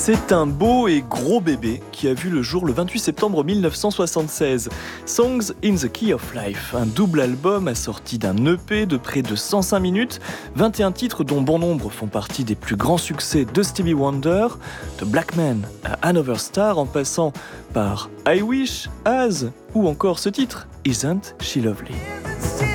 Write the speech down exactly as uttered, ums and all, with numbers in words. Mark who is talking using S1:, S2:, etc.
S1: C'est un beau et gros bébé qui a vu le jour le vingt-huit septembre mille neuf cent soixante-seize. Songs in the Key of Life, un double album assorti d'un E P de près de cent cinq minutes, vingt et un titres dont bon nombre font partie des plus grands succès de Stevie Wonder, de Black Man à Another Star en passant par I Wish, As ou encore ce titre, Isn't She Lovely.